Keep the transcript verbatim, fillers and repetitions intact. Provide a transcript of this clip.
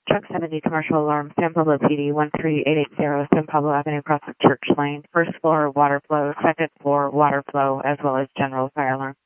Truck seventy, commercial alarm, San Pablo P D, one three eight eight zero, San Pablo Avenue, across the Church Lane. First floor, water flow. Second floor, water flow, as well as general fire alarm.